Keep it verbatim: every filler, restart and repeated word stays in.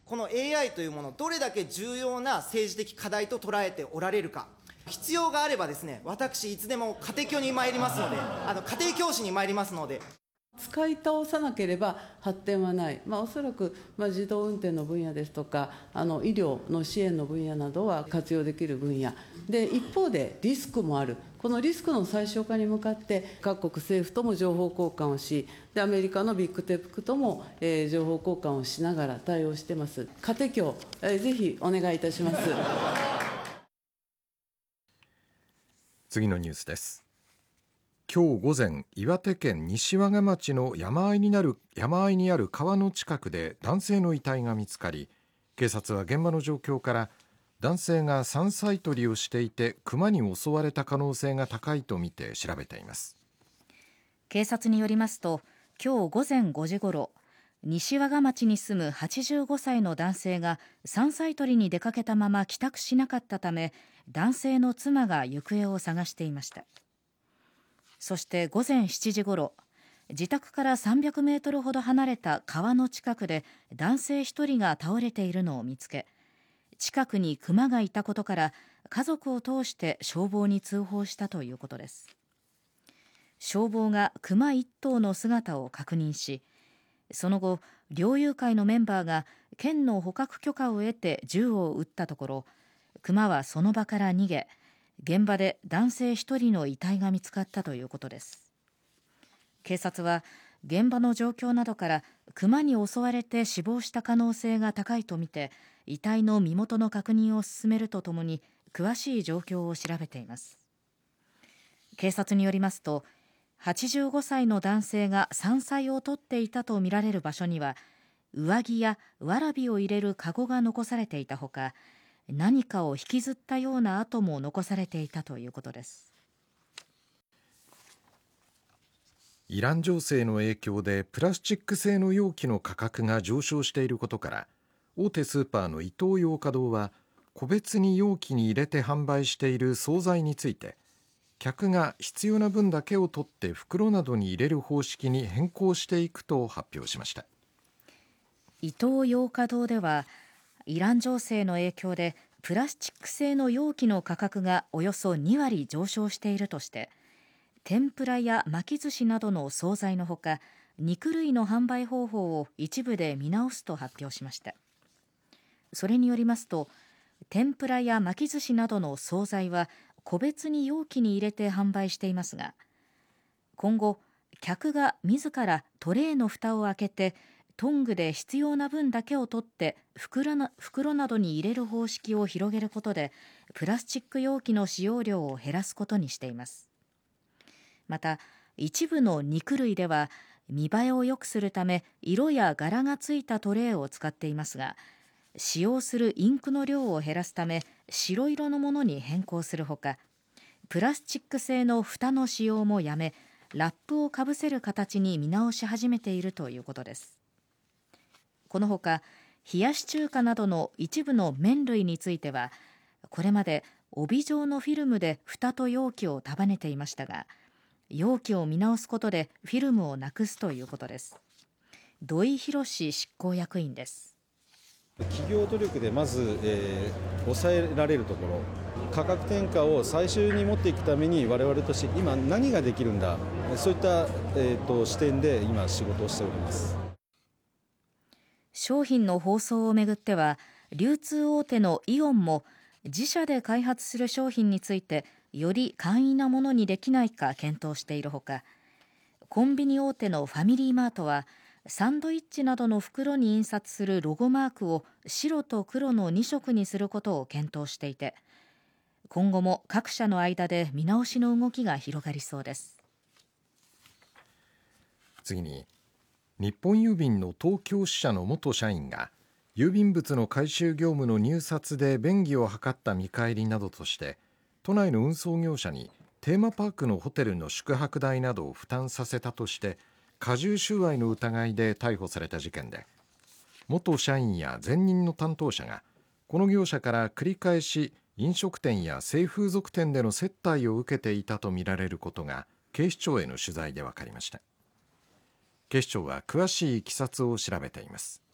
この エーアイ というものをどれだけ重要な政治的課題と捉えておられるか、必要があればですね、私いつでも家庭教に参りますので、あの家庭教師に参りますので。 使い倒さなければ発展はない、まあ、おそらく、まあ、自動運転の分野ですとか、あの医療の支援の分野などは活用できる分野で、一方でリスクもある、このリスクの最小化に向かって、各国政府とも情報交換をし、でアメリカのビッグテックとも、えー、情報交換をしながら対応してます。家庭教、えー、ぜひお願いいたします。 次のニュースです。今日午前、岩手県西和賀町の山あいになる山あいにある川の近くで男性の遺体が見つかり、警察は現場の状況から男性が山菜採りをしていて熊に襲われた可能性が高いとみて調べています。 警察によりますと、今日午前ごじごろ、西和賀町に住むはちじゅうごさいの男性が山菜採りに出かけたまま帰宅しなかったため、男性の妻が行方を探していました。そして午前しちじごろ、自宅からさんびゃくメートルほど離れた川の近くで男性ひとりが倒れているのを見つけ、近くに熊がいたことから家族を通して消防に通報したということです。消防が熊いっ頭の姿を確認し、その後、猟友会のメンバーが県の捕獲許可を得て銃を撃ったところ、熊はその場から逃げ、現場で男性ひとりの遺体が見つかったということです。警察は現場の状況などから熊に襲われて死亡した可能性が高いとみて、遺体の身元の確認を進めるとともに詳しい状況を調べています。警察によりますと、はちじゅうごさいの男性が山菜を採っていたとみられる場所には、上着やわらびを入れるカゴが残されていたほか、何かを引きずったような跡も残されていたということです。 イラン情勢の影響でプラスチック製の容器の価格が上昇していることから、大手スーパーのイトーヨーカドーは個別に容器に入れて販売している惣菜について、客が必要な分だけを取って袋などに入れる方式に変更していくと発表しました。 イトーヨーカドーでは、イラン情勢の影響でプラスチック製の容器の価格がおよそにわり上昇しているとして、天ぷらや巻き寿司などの惣菜のほか、肉類の販売方法を一部で見直すと発表しました。それによりますと、天ぷらや巻き寿司などの惣菜は個別に容器に入れて販売していますが、今後、客が自らトレーの蓋を開けてトングで必要な分だけを取って袋な、袋などに入れる方式を広げることで、プラスチック容器の使用量を減らすことにしています。また、一部の肉類では見栄えを良くするため色や柄がついたトレーを使っていますが、使用するインクの量を減らすため白色のものに変更するほか、プラスチック製の蓋の使用もやめ、ラップをかぶせる形に見直し始めているということです。このほか、冷やし中華などの一部の麺類については、これまで帯状のフィルムで蓋と容器を束ねていましたが、容器を見直すことでフィルムをなくすということです。土井博執行役員です。 企業努力でまず、えー、抑えられるところ、価格転嫁を最終に持っていくために我々として今何ができるんだ、そういった、えー、と視点で今仕事をしております。 商品の包装をめぐっては、流通大手のイオンも自社で開発する商品についてより簡易なものにできないか検討しているほか、コンビニ大手のファミリーマートはサンドイッチなどの袋に印刷するロゴマークを白と黒のに色にすることを検討していて、今後も各社の間で見直しの動きが広がりそうです。 次に、日本郵便の東京支社の元社員が郵便物の回収業務の入札で便宜を図った見返りなどとして都内の運送業者にテーマパークのホテルの宿泊代などを負担させたとして加重収賄の疑いで逮捕された事件で、元社員や前任の担当者がこの業者から繰り返し飲食店や性風俗店での接待を受けていたとみられることが警視庁への取材で分かりました。警視庁は詳しいいきさつを調べています。